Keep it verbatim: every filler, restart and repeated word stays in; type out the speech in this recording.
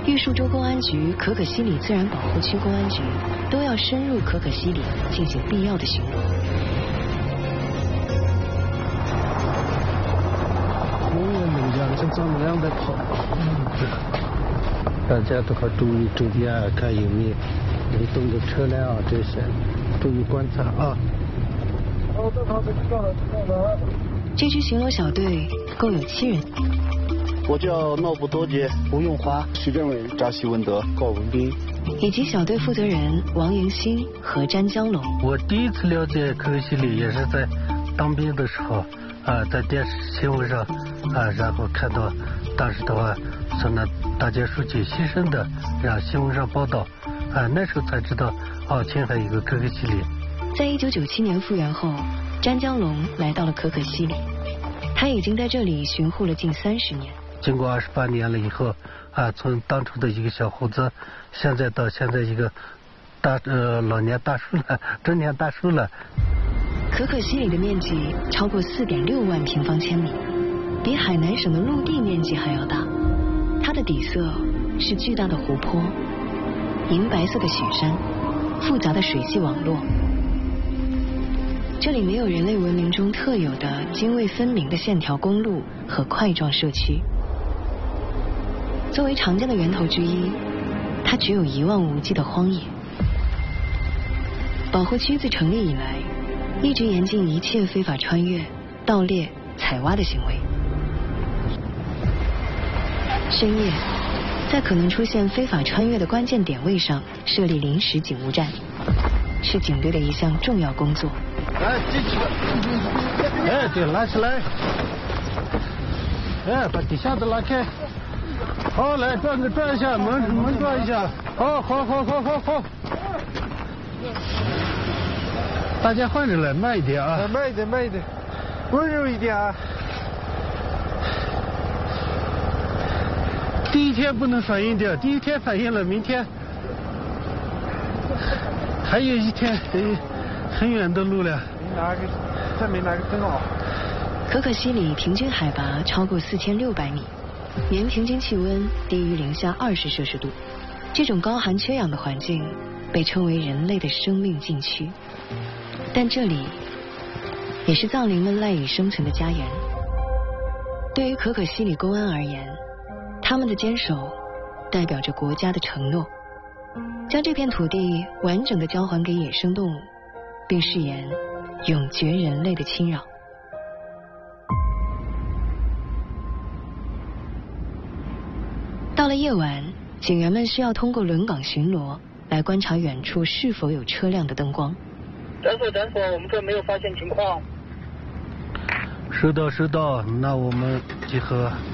玉树州公安局、可可西里自然保护区公安局都要深入可可西里进行必要的巡逻。 大家都要注意周边啊，看有没有流动的车辆啊，这些注意观察啊。 这支巡逻小队共有七人。 我叫诺布多杰、吴永华、徐政伟、扎西文德、高文斌， 以及小队负责人王迎新和詹江龙。 我第一次了解可可西里也是在当兵的时候啊，在电视新闻上啊，然后看到当时的话说呢，大家书记牺牲的，让新闻上报道啊，那时候才知道哦，前还有一个可可西里。 在一九九七年复员后，詹江龙来到了可可西里，他已经在这里巡护了近三十年。 经过二十八年了以后啊，从当初的一个小伙子，现在到现在一个大呃老年大叔了，中年大叔了。 可可西里的面积超过四点六万平方千米，比海南省的陆地面积还要大。它的底色是巨大的湖泊、银白色的雪山、复杂的水系网络。这里没有人类文明中特有的泾渭分明的线条公路和块状社区。作为长江的源头之一，它只有一望无际的荒野。保护区自成立以来，一直严禁一切非法穿越、盗猎、采挖的行为。深夜，在可能出现非法穿越的关键点位上设立临时警务站，是警队的一项重要工作。 来，进去吧。哎，对，拉起来。哎，把底下的拉开。好，来转个转一下，门门转一下。好，好，好，好，好，好。大家换着来，慢一点啊。 啊，慢一点，慢一点，温柔一点啊。 第一天不能反应掉，第一天反应了，明天还有一天，很远的路了。 没拿个，再没拿个灯笼。 可可西里平均海拔超过四千六百米，年平均气温低于零下二十摄氏度。这种高寒缺氧的环境被称为人类的生命禁区，但这里也是藏羚们赖以生存的家园。对于可可西里公安而言，他们的坚守代表着国家的承诺，将这片土地完整地交还给野生动物，并誓言永绝人类的侵扰。到了夜晚，警员们需要通过轮岗巡逻来观察远处是否有车辆的灯光。 诊所诊所，我们这没有发现情况。 收到收到，那我们集合。